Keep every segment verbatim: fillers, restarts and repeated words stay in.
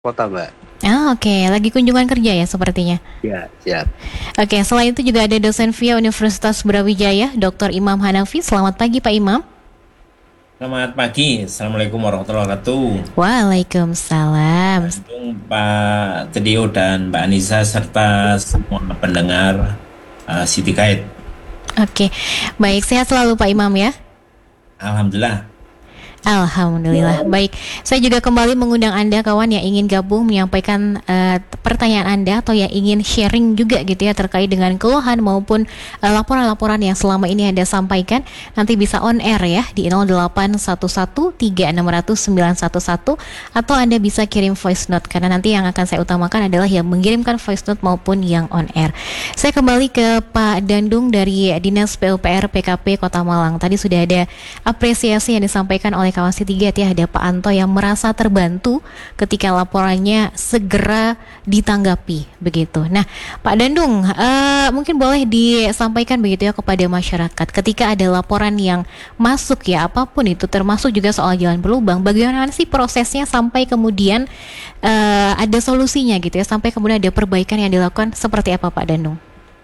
Kota, Mbak. Ah, oke, lagi kunjungan kerja ya sepertinya. Ya, siap. Oke, selain itu juga ada dosen V I A Universitas Brawijaya, doktor Imam Hanafi. Selamat pagi, Pak Imam. Selamat pagi, Assalamualaikum warahmatullahi wabarakatuh. Waalaikumsalam. Bandung, Pak Tedio dan Mbak Anissa serta semua pendengar uh, City Guide. Oke, baik, sehat selalu Pak Imam ya. Alhamdulillah. Alhamdulillah. Baik, saya juga kembali mengundang Anda kawan yang ingin gabung menyampaikan uh, pertanyaan Anda atau yang ingin sharing juga gitu ya terkait dengan keluhan maupun uh, laporan-laporan yang selama ini Anda sampaikan. Nanti bisa on air ya di nol delapan satu satu tiga enam nol nol sembilan satu satu atau Anda bisa kirim voice note karena nanti yang akan saya utamakan adalah yang mengirimkan voice note maupun yang on air. Saya kembali ke Pak Dandung dari Dinas P U P R P K P Kota Malang. Tadi sudah ada apresiasi yang disampaikan oleh kawan City Guide ya, ada Pak Anto yang merasa terbantu ketika laporannya segera ditanggapi begitu. Nah, Pak Dandung, uh, mungkin boleh disampaikan begitu ya kepada masyarakat ketika ada laporan yang masuk ya apapun itu, termasuk juga soal jalan berlubang, bagaimana sih prosesnya sampai kemudian uh, ada solusinya gitu ya, sampai kemudian ada perbaikan yang dilakukan, seperti apa Pak Dandung?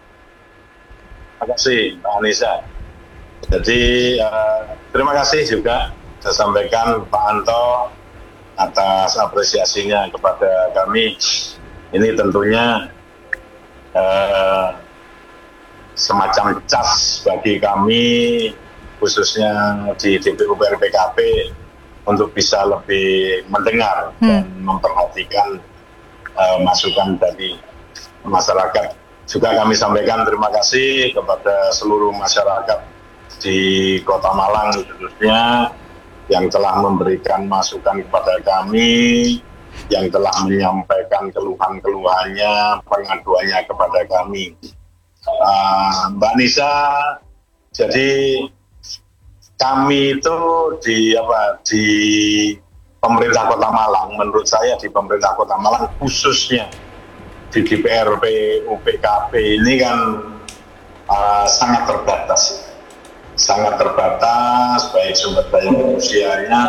Terima kasih Mbak Anissa. Jadi uh, terima kasih juga saya sampaikan Pak Anto atas apresiasinya kepada kami. Ini tentunya uh, semacam cas bagi kami, khususnya di D P U P R P K P, untuk bisa lebih mendengar hmm. dan memperhatikan uh, masukan dari masyarakat. Juga kami sampaikan terima kasih kepada seluruh masyarakat di Kota Malang khususnya yang telah memberikan masukan kepada kami, yang telah menyampaikan keluhan-keluhannya, pengaduannya kepada kami. Uh, Mbak Nisa, jadi kami itu di apa di pemerintah Kota Malang, menurut saya di pemerintah Kota Malang khususnya di D P R P U P K P ini kan uh, sangat terbatas. sangat terbatas, baik sumber daya manusianya,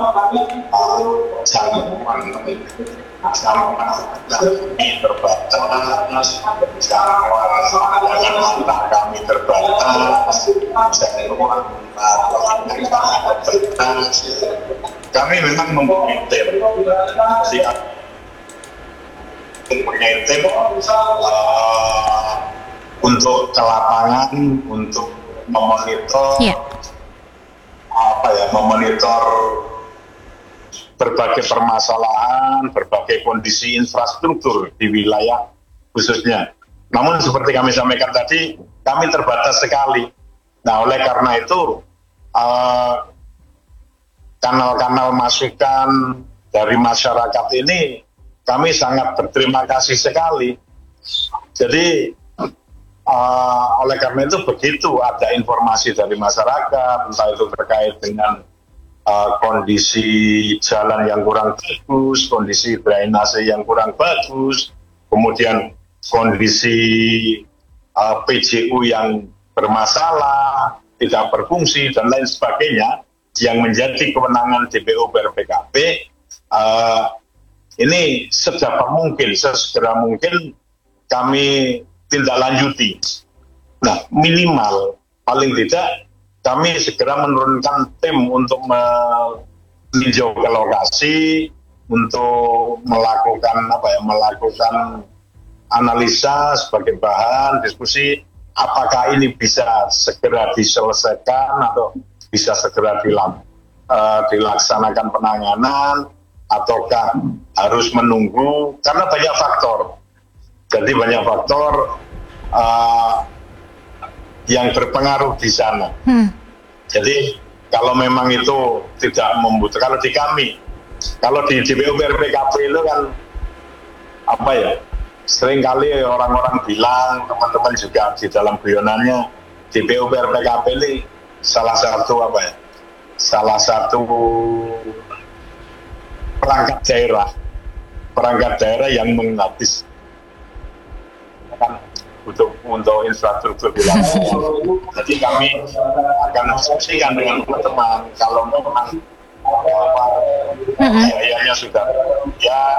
jangkauan terbatas, jangkauan kami terbatas, jangkauan terbatas. Kami memang mempunyai tim, mempunyai tim uh, untuk ke lapangan, untuk memonitor yeah. apa ya, memonitor berbagai permasalahan, berbagai kondisi infrastruktur di wilayah khususnya. Namun seperti kami sampaikan tadi, kami terbatas sekali. Nah, oleh karena itu uh, kanal-kanal masukan dari masyarakat ini kami sangat berterima kasih sekali. Jadi Uh, oleh karena itu begitu ada informasi dari masyarakat, entah itu terkait dengan uh, kondisi jalan yang kurang bagus, kondisi drainase yang kurang bagus, kemudian kondisi uh, P J U yang bermasalah, tidak berfungsi, dan lain sebagainya, yang menjadi kewenangan D P U P R P K P, uh, ini sedapat mungkin, sesegera mungkin kami tindak lanjuti. Nah, minimal paling tidak kami segera menurunkan tim untuk meninjau ke lokasi, untuk melakukan apa ya, melakukan analisa sebagai bahan diskusi apakah ini bisa segera diselesaikan atau bisa segera dilam, uh, dilaksanakan penanganan ataukah harus menunggu, karena banyak faktor. Jadi banyak faktor uh, yang berpengaruh di sana. Hmm. Jadi kalau memang itu tidak membutuhkan, kalau di kami, kalau di D P U P R P K P itu kan apa ya, seringkali orang-orang bilang, teman-teman juga di dalam guyonannya, D P U P R P K P ini salah satu apa ya, salah satu perangkat daerah, perangkat daerah yang menghabis untuk untuk infrastruktur di lapangan. Jadi kami akan diskusikan dengan teman-teman kalau memang biayanya sudah ya